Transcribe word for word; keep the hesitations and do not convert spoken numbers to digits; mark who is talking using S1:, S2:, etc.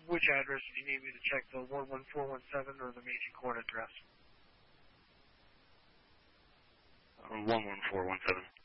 S1: which address do you need me to check, the one one four one seven or the Meiji Court address?
S2: Uh, one one four one seven.